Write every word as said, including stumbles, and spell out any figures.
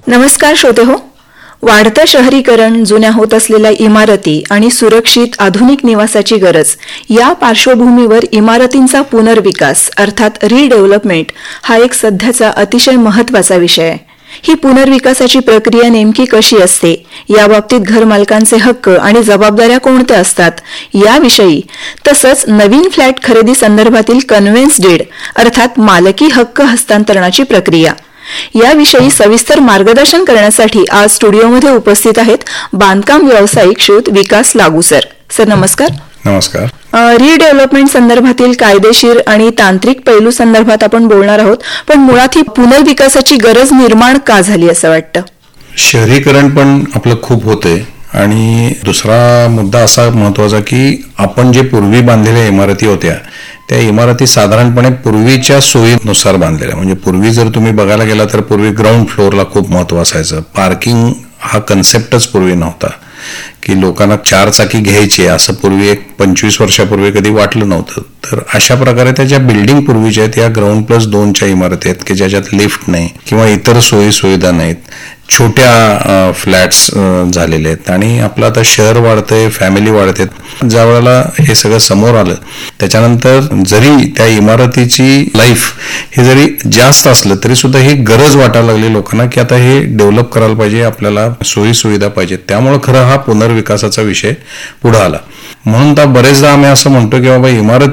नमस्कार श्रोते हो. वाढतं शहरीकरण, जुन्या होत असलेल्या इमारती आणि सुरक्षित आधुनिक निवासाची गरज या पार्श्वभूमीवर इमारतींचा पुनर्विकास अर्थात रिडेव्हलपमेंट हा एक सध्याचा अतिशय महत्त्वाचा विषय आहे. ही पुनर्विकासाची प्रक्रिया नेमकी कशी असते, याबाबतीत घरमालकांचे हक्क आणि जबाबदाऱ्या कोणत्या असतात याविषयी, तसंच नवीन फ्लॅट खरेदी संदर्भातील कन्व्हेन्स डीड अर्थात मालकी हक्क हस्तांतरणाची प्रक्रिया याविषयी सविस्तर मार्गदर्शन करण्यासाठी आज स्टुडिओमध्ये उपस्थित आहेत बांधकाम व्यावसायिक श्रीयुत विकास लागू सर. सर नमस्कार. नमस्कार. रिडेव्हलपमेंट संदर्भातील कायदेशीर आणि तांत्रिक पैलू संदर्भात आपण बोलणार आहोत, पण मुळात ही पुनर्विकासाची गरज निर्माण का झाली असं वाटतं? शहरीकरण पण आपलं खूप होतंय आणि दुसरा मुद्दा असा महत्वाचा की आपण जे पूर्वी बांधलेल्या इमारती होत्या त्या इमारती साधारणपणे पूर्वीच्या सोयीनुसार बांधलेल्या. म्हणजे पूर्वी जर तुम्ही बघायला गेला तर पूर्वी ग्राउंड फ्लोअरला खूप महत्व असायचं. पार्किंग हा कन्सेप्टच पूर्वी नव्हता की लोकांना चार चाकी घ्यायची असं पूर्वी एक पंचवीस वर्षापूर्वी कधी वाटलं नव्हतं. तर अशा प्रकारे त्या ज्या बिल्डिंग पूर्वीच्या आहेत या ग्राउंड प्लस दोनच्या इमारती आहेत की ज्याच्यात लिफ्ट नाही किंवा इतर सोयी सुविधा नाहीत, छोट्या फ्लॅट्स झालेले आहेत. आणि आपलं आता शहर वाढतंय, फॅमिली वाढते. ज्या वेळेला हे सगळं समोर आलं त्याच्यानंतर जरी त्या इमारतीची लाईफ हे जरी जास्त असलं तरी सुद्धा ही गरज वाटायला लागली लोकांना की आता हे डेव्हलप करायला पाहिजे, आपल्याला सोयी सुविधा पाहिजेत. त्यामुळे खरं हा पुनर्विकासाचा विषय पुढे आला. म्हणून तर बरेचदा आम्ही असं म्हणतो की बाबा इमारती